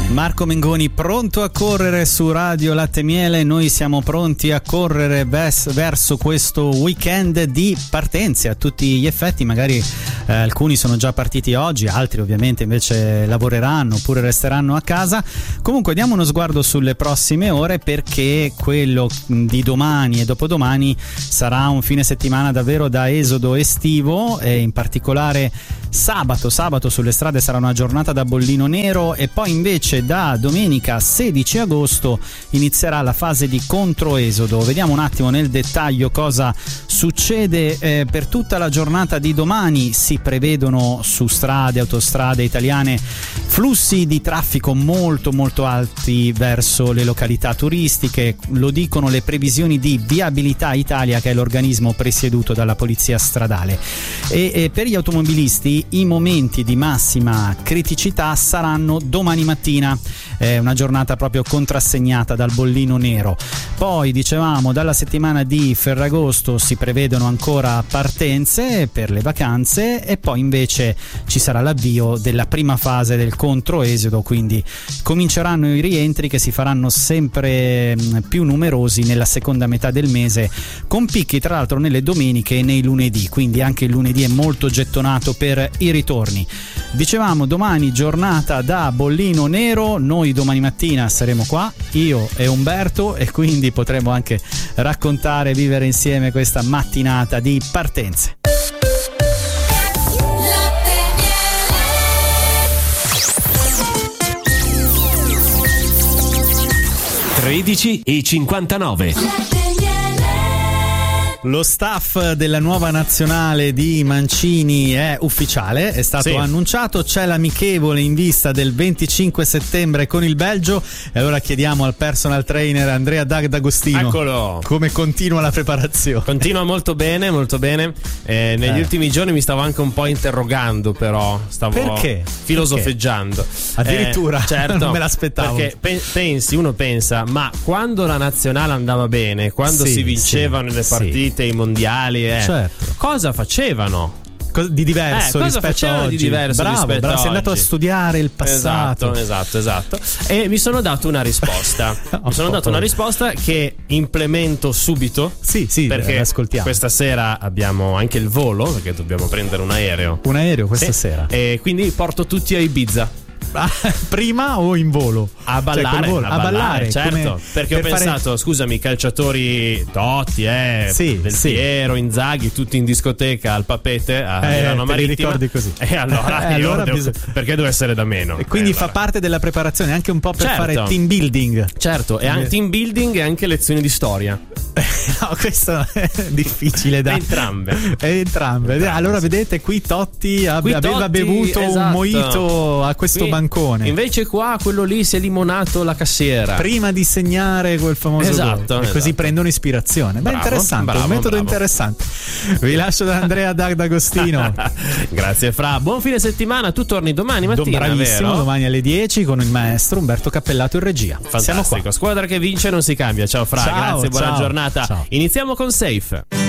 Marco Mengoni pronto a correre su Radio Latte Miele. Noi siamo pronti a correre verso questo weekend di partenze a tutti gli effetti. Magari alcuni sono già partiti oggi, altri ovviamente invece lavoreranno oppure resteranno a casa. Comunque diamo uno sguardo sulle prossime ore, perché quello di domani e dopodomani sarà un fine settimana davvero da esodo estivo, e in particolare sabato sulle strade sarà una giornata da bollino nero, e poi invece da domenica 16 agosto inizierà la fase di controesodo. Vediamo un attimo nel dettaglio cosa succede per tutta la giornata di domani. Si prevedono su strade, autostrade italiane flussi di traffico molto alti verso le località turistiche, lo dicono le previsioni di Viabilità Italia, che è l'organismo presieduto dalla Polizia Stradale. E per gli automobilisti i momenti di massima criticità saranno domani mattina, una giornata proprio contrassegnata dal bollino nero. Poi dicevamo dalla settimana di Ferragosto si prevedono ancora partenze per le vacanze, e poi invece ci sarà l'avvio della prima fase del controesodo, quindi cominceranno i rientri che si faranno sempre più numerosi nella seconda metà del mese, con picchi tra l'altro nelle domeniche e nei lunedì, quindi anche il lunedì è molto gettonato per i ritorni. Dicevamo domani giornata da bollino nero, noi domani mattina saremo qua, io e Umberto, e quindi potremo anche raccontare e vivere insieme questa mattinata di partenze. 13:59. Lo staff della nuova nazionale di Mancini è ufficiale, è stato annunciato, c'è l'amichevole in vista del 25 settembre con il Belgio, e allora chiediamo al personal trainer Andrea D'Agostino, eccolo, come continua la preparazione. Continua molto bene. Negli ultimi giorni mi stavo anche un po' interrogando, però stavo filosofeggiando. Addirittura certo, non me l'aspettavo, perché uno pensa, ma quando la nazionale andava bene, quando si vincevano le partite, i mondiali, certo, cosa facevano? Di diverso rispetto a oggi. Bravo, sei andato a studiare il passato. Esatto. E mi sono dato una risposta. Una risposta che implemento subito. Sì, perché ascoltiamo. Questa sera abbiamo anche il volo, perché dobbiamo prendere un aereo. Questa sera. E quindi porto tutti a Ibiza. Prima o in volo? A ballare, certo, perché ho pensato, scusami, i calciatori Totti, Del Piero, Inzaghi, tutti in discoteca al Papete a Milano Marittima. Ricordi così. E allora, perché deve essere da meno? E quindi fa parte della preparazione anche un po' per fare team building. Certo, e anche team building e anche lezioni di storia. No, questo è difficile da entrambe. Allora vedete, qui Totti aveva bevuto un mojito a questo bancone. Invece qua quello lì si è limonato la cassiera prima di segnare quel famoso gol. E così prendono ispirazione. Interessante, un metodo interessante. Vi lascio da Andrea D'Agostino. Grazie Fra, buon fine settimana. Tu torni domani mattina, bravissimo, vero? Domani alle 10 con il maestro Umberto Cappellato in regia. Fantastico. Siamo qua. Squadra che vince non si cambia. Ciao Fra, grazie, buona giornata. Iniziamo con Safe.